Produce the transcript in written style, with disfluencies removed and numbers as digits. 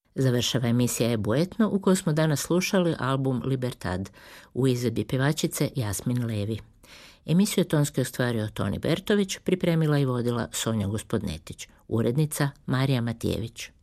Završava emisija Ebu Etno u kojoj smo danas slušali album Libertad u izvedbi pjevačice Jasmin Levi. Emisiju je tonski ostvario Toni Bertović, pripremila i vodila Sonja Gospodnetić, urednica Marija Matijević.